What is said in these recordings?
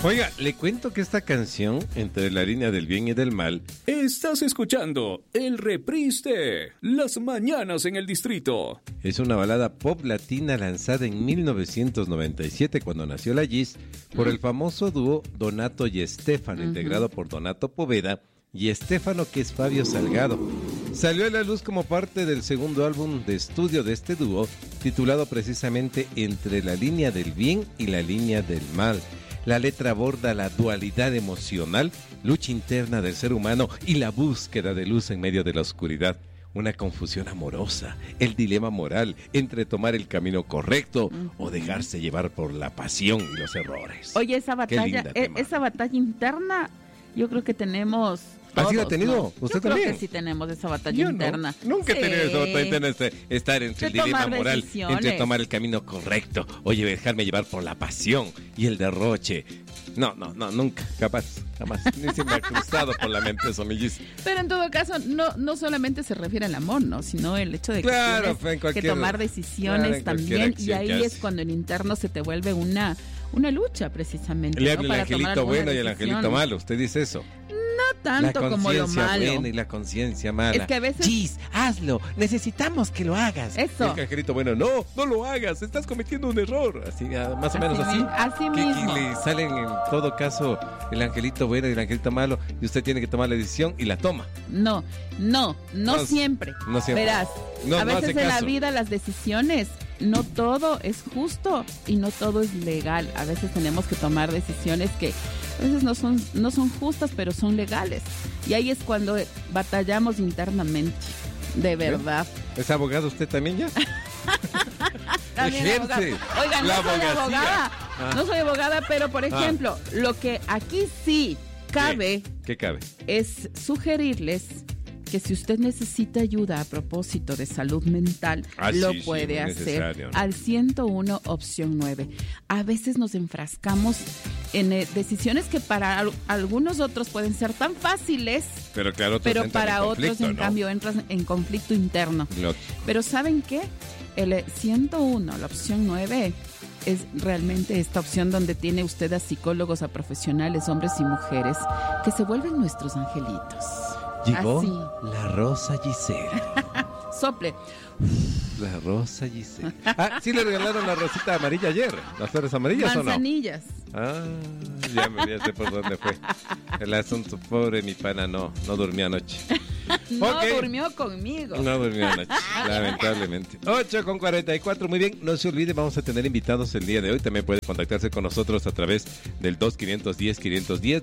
Oiga, le cuento que esta canción, Entre la línea del bien y del mal... Estás escuchando el reprise de Las Mañanas en el Distrito. Es una balada pop latina lanzada en 1997 cuando nació la Gis por el famoso dúo Donato y Estefano, integrado por Donato Poveda y Estefano, que es Fabio Salgado. Salió a la luz como parte del segundo álbum de estudio de este dúo, titulado precisamente Entre la línea del bien y la línea del mal. La letra aborda la dualidad emocional, lucha interna del ser humano y la búsqueda de luz en medio de la oscuridad. Una confusión amorosa, el dilema moral entre tomar el camino correcto o dejarse llevar por la pasión y los errores. Oye, esa batalla interna, yo creo que tenemos... Todos, ¿Así la ha tenido? ¿no? ¿Usted Yo también? creo que sí tenemos esa batalla interna. Nunca he tenido esa batalla interna, estar entre el dilema moral, entre tomar el camino correcto, oye, dejarme llevar por la pasión y el derroche. No, nunca, jamás. Ni se me ha cruzado por la mente eso, mi Gis. Pero en todo caso, no solamente se refiere al amor, ¿no? Sino el hecho de que tienes que tomar decisiones también, y ahí es cuando el interno se te vuelve una lucha, precisamente. Le habla el angelito bueno y el angelito malo, usted dice eso. No tanto como lo malo. La conciencia buena y la conciencia mala. Es que a veces... Gis, hazlo, necesitamos que lo hagas. Eso. El angelito bueno, no lo hagas, estás cometiendo un error. Así, más o menos así. Así mismo. Que le salen en todo caso el angelito bueno y el angelito malo, y usted tiene que tomar la decisión y la toma. No siempre. No siempre. Verás, a veces en la vida las decisiones, no todo es justo y no todo es legal. A veces tenemos que tomar decisiones que a veces no son justas, pero son legales. Y ahí es cuando batallamos internamente, de verdad. ¿Es abogado usted también ya? También ejerce. Oiga, no soy abogada. No soy abogada, pero por ejemplo, lo que aquí sí cabe... ¿Qué cabe? Es sugerirles que si usted necesita ayuda a propósito de salud mental, lo puede hacer, ¿no? Al 101 opción 9. A veces nos enfrascamos en decisiones que para algunos otros pueden ser tan fáciles, pero para otros en cambio entran en conflicto interno. Pero ¿saben qué? El 101, la opción 9, es realmente esta opción donde tiene usted a psicólogos, a profesionales, hombres y mujeres, que se vuelven nuestros angelitos. Llegó así. La Rosa Giselle. Sople. La Rosa Giselle. Sí le regalaron la rosita amarilla ayer. ¿Las flores amarillas Manzanillas. o no? Ya sé por dónde fue. El asunto, pobre mi pana, no durmió anoche. Durmió conmigo. No durmió anoche, lamentablemente. 8:44, muy bien. No se olvide, vamos a tener invitados el día de hoy. También puede contactarse con nosotros a través del 2510-510,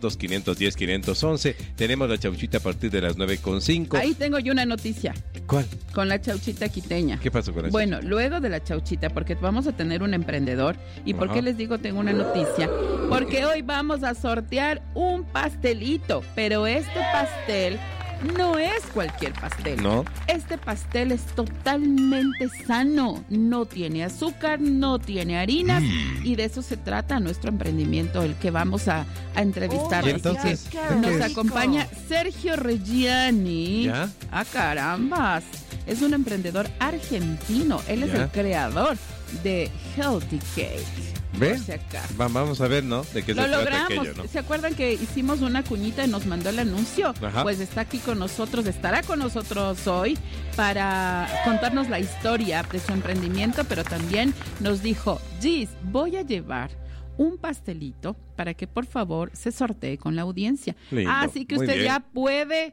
2510-511. Tenemos la chauchita a partir de las 9:05. Ahí tengo yo una noticia. ¿Cuál? Con la chauchita quiteña. ¿Qué pasó con eso? Bueno, luego de la chauchita, porque vamos a tener un emprendedor. ¿Y por qué les digo tengo una noticia? Porque hoy vamos a sortear un pastelito, pero este pastel no es cualquier pastel. No. Este pastel es totalmente sano. No tiene azúcar, no tiene harinas. Y de eso se trata nuestro emprendimiento, el que vamos a entrevistar. Y entonces, nos acompaña Sergio Reggiani. ¿Ya? Carambas. Es un emprendedor argentino. Él es el creador de Healthy Cake. ¿Ve? Vamos a ver, ¿no? De qué lo se logramos. Trata aquello, ¿no? ¿Se acuerdan que hicimos una cuñita y nos mandó el anuncio? Ajá. Pues está aquí con nosotros, estará con nosotros hoy para contarnos la historia de su emprendimiento, pero también nos dijo, Gis, voy a llevar un pastelito para que por favor se sortee con la audiencia. Lindo, así que usted ya puede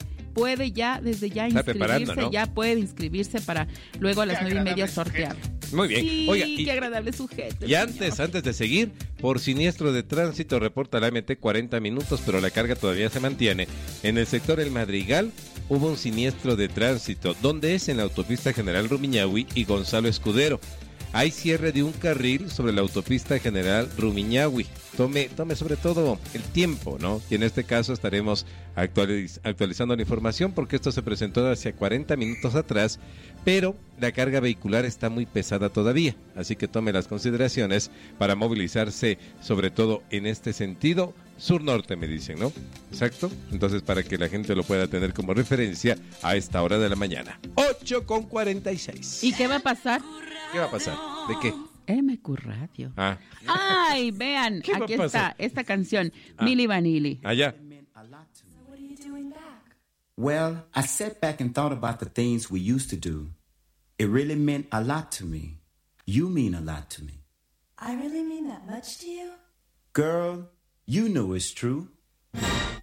ya desde ya inscribirse, ¿no? Ya puede inscribirse para luego a las 9:30 sortear. Muy bien. Sí, oiga, qué agradable sujeto. Y antes de seguir, por siniestro de tránsito reporta la MT 40 minutos, pero la carga todavía se mantiene. En el sector El Madrigal hubo un siniestro de tránsito, donde es en la autopista General Rumiñahui y Gonzalo Escudero. Hay cierre de un carril sobre la autopista General Rumiñahui. Tome sobre todo el tiempo, ¿no? Y en este caso estaremos actualizando la información porque esto se presentó hace 40 minutos atrás, pero la carga vehicular está muy pesada todavía. Así que tome las consideraciones para movilizarse, sobre todo en este sentido, sur-norte me dicen, ¿no? Exacto. Entonces, para que la gente lo pueda tener como referencia a esta hora de la mañana. 8:46. ¿Y qué va a pasar? ¿Qué va a pasar? ¿De qué? MQ Radio. Ay, vean, aquí está esta canción, Milli Vanilli. Allá. Well, I sat back and thought about the things we used to do. It really meant a lot to me. You mean a lot to me. I really mean that much to you? Girl, you know it's true.